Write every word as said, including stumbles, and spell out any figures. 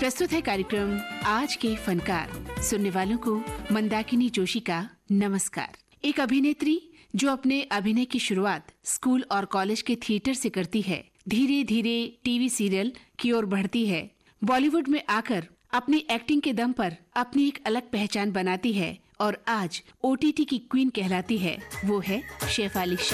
प्रस्तुत है कार्यक्रम आज के फनकार। सुनने वालों को मंदाकिनी जोशी का नमस्कार। एक अभिनेत्री जो अपने अभिनय की शुरुआत स्कूल और कॉलेज के थिएटर से करती है, धीरे धीरे टीवी सीरियल की ओर बढ़ती है, बॉलीवुड में आकर अपनी एक्टिंग के दम पर अपनी एक अलग पहचान बनाती है और आज ओटीटी की क्वीन कहलाती है। वो है शेफाली शाह।